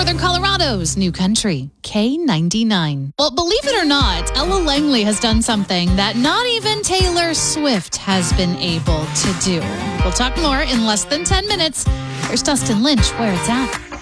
Northern Colorado's new country, K99. Well, believe it or not, Ella Langley has done something that not even Taylor Swift has been able to do. We'll talk more in less than 10 minutes. Here's Dustin Lynch, where it's at.